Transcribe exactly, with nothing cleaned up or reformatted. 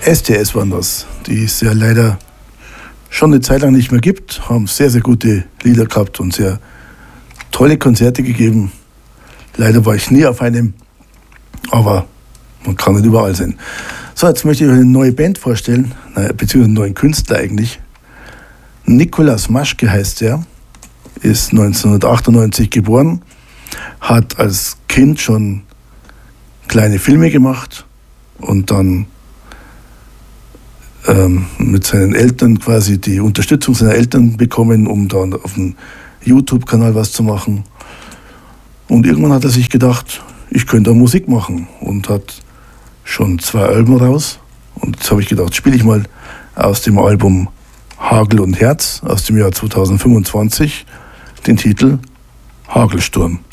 S T S waren das, die es ja leider schon eine Zeit lang nicht mehr gibt, haben sehr, sehr gute Lieder gehabt und sehr tolle Konzerte gegeben. Leider war ich nie auf einem, aber man kann nicht überall sein. So, jetzt möchte ich euch eine neue Band vorstellen, beziehungsweise einen neuen Künstler eigentlich. Nikolaus Maschke heißt er, ist neunzehnhundertachtundneunzig geboren, hat als Kind schon kleine Filme gemacht und dann ähm, mit seinen Eltern quasi die Unterstützung seiner Eltern bekommen, um dann auf dem YouTube-Kanal was zu machen. Und irgendwann hat er sich gedacht, ich könnte auch Musik machen und hat schon zwei Alben raus. Und jetzt habe ich gedacht, spiele ich mal aus dem Album Hagel und Herz aus dem Jahr zweitausendfünfundzwanzig den Titel Hagelsturm.